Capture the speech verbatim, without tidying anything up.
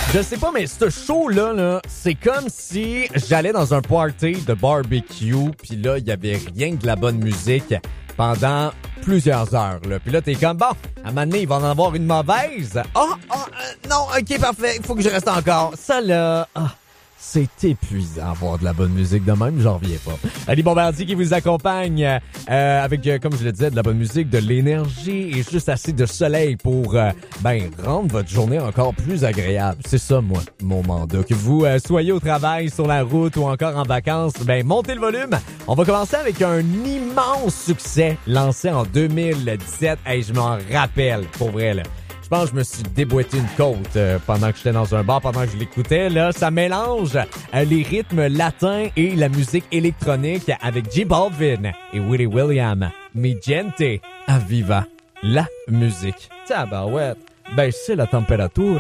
Je sais pas, mais ce show-là, là, c'est comme si j'allais dans un party de barbecue, puis là, il y avait rien que de la bonne musique pendant plusieurs heures. Là. Puis là, t'es comme, bon, à un moment donné, il va en avoir une mauvaise. Ah, oh, oh, euh, non, ok, parfait, il faut que je reste encore. Ça, là, ah, c'est épuisant avoir de la bonne musique de même, j'en reviens pas. Ali Bombardier qui vous accompagne euh, avec, euh, comme je le disais, de la bonne musique, de l'énergie et juste assez de soleil pour euh, ben rendre votre journée encore plus agréable. C'est ça, moi, mon mandat. Que vous euh, soyez au travail, sur la route ou encore en vacances, ben montez le volume. On va commencer avec un immense succès lancé en deux mille dix-sept. Hey, je m'en rappelle, pour vrai, là. Je pense que je me suis déboîté une côte euh, pendant que j'étais dans un bar, pendant que je l'écoutais. Là, ça mélange euh, les rythmes latins et la musique électronique avec J Balvin et Willie William. Mi gente aviva la musique. Tabarouette. Ben, c'est la température.